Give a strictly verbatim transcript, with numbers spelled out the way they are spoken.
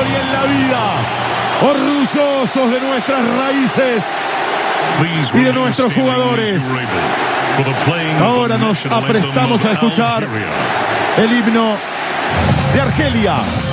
historia en la vida. Orgullosos de nuestras raíces y de nuestros jugadores. Ahora nos aprestamos a escuchar el himno de Argelia.